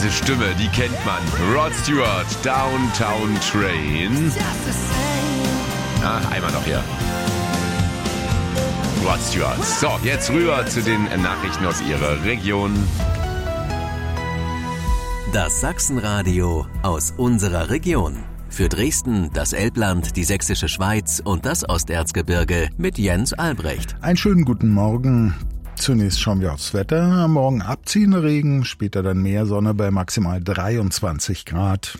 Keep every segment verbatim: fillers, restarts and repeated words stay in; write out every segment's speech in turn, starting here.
Diese Stimme, die kennt man. Rod Stewart, Downtown Train. Ah, einmal noch hier. Rod Stewart. So, jetzt rüber zu den Nachrichten aus Ihrer Region. Das Sachsenradio aus unserer Region. Für Dresden, das Elbland, die Sächsische Schweiz und das Osterzgebirge mit Jens Albrecht. Einen schönen guten Morgen. Zunächst schauen wir aufs Wetter. Am Morgen abziehender Regen, später dann mehr Sonne bei maximal dreiundzwanzig Grad.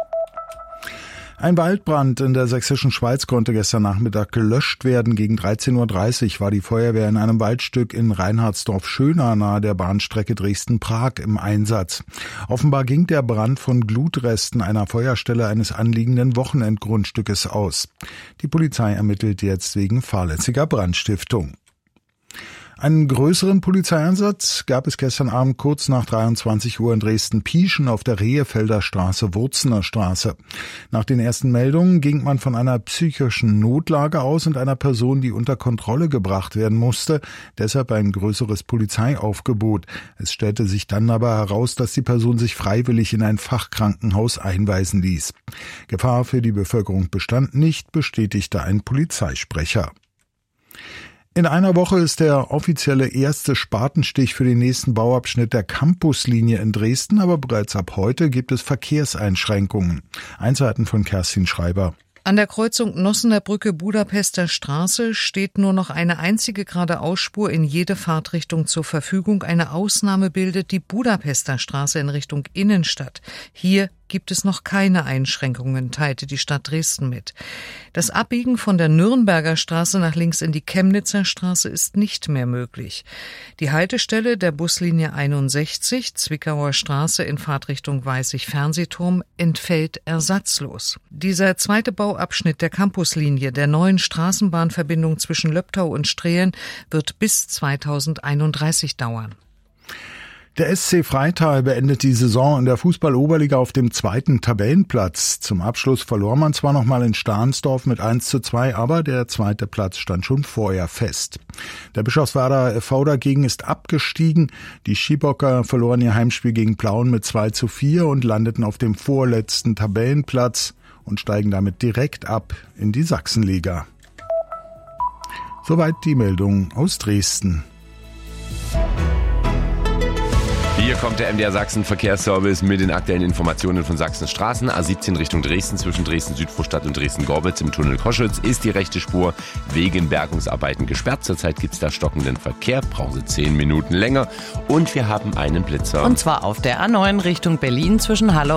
Ein Waldbrand in der Sächsischen Schweiz konnte gestern Nachmittag gelöscht werden. Gegen dreizehn Uhr dreißig war die Feuerwehr in einem Waldstück in Reinhardsdorf-Schöna nahe der Bahnstrecke Dresden-Prag im Einsatz. Offenbar ging der Brand von Glutresten einer Feuerstelle eines anliegenden Wochenendgrundstückes aus. Die Polizei ermittelt jetzt wegen fahrlässiger Brandstiftung. Einen größeren Polizeieinsatz gab es gestern Abend kurz nach dreiundzwanzig Uhr in Dresden-Pieschen auf der Rehefelder Straße, Wurzener Straße. Nach den ersten Meldungen ging man von einer psychischen Notlage aus und einer Person, die unter Kontrolle gebracht werden musste, deshalb ein größeres Polizeiaufgebot. Es stellte sich dann aber heraus, dass die Person sich freiwillig in ein Fachkrankenhaus einweisen ließ. Gefahr für die Bevölkerung bestand nicht, bestätigte ein Polizeisprecher. In einer Woche ist der offizielle erste Spatenstich für den nächsten Bauabschnitt der Campuslinie in Dresden, aber bereits ab heute gibt es Verkehrseinschränkungen. Einzelheiten von Kerstin Schreiber. An der Kreuzung Nossener Brücke Budapester Straße steht nur noch eine einzige geradeausspur in jede Fahrtrichtung zur Verfügung. Eine Ausnahme bildet die Budapester Straße in Richtung Innenstadt. Hier gibt es noch keine Einschränkungen, teilte die Stadt Dresden mit. Das Abbiegen von der Nürnberger Straße nach links in die Chemnitzer Straße ist nicht mehr möglich. Die Haltestelle der Buslinie einundsechzig, Zwickauer Straße in Fahrtrichtung Weißig-Fernsehturm, entfällt ersatzlos. Dieser zweite Bauabschnitt der Campuslinie der neuen Straßenbahnverbindung zwischen Löbtau und Strehlen wird bis zweitausendeinunddreißig dauern. Der S C Freital beendet die Saison in der Fußball-Oberliga auf dem zweiten Tabellenplatz. Zum Abschluss verlor man zwar nochmal in Stahnsdorf mit eins zu zwei, aber der zweite Platz stand schon vorher fest. Der Bischofswerder F V dagegen ist abgestiegen. Die Schiebocker verloren ihr Heimspiel gegen Plauen mit zwei zu vier und landeten auf dem vorletzten Tabellenplatz und steigen damit direkt ab in die Sachsenliga. Soweit die Meldung aus Dresden. Hier kommt der M D R Sachsen Verkehrsservice mit den aktuellen Informationen von Sachsens Straßen. A siebzehn Richtung Dresden zwischen Dresden-Südvorstadt und Dresden-Gorbitz im Tunnel Koschitz ist die rechte Spur wegen Bergungsarbeiten gesperrt. Zurzeit gibt es da stockenden Verkehr, brauchen Sie zehn Minuten länger. Und wir haben einen Blitzer. Und zwar auf der A neun Richtung Berlin zwischen Halle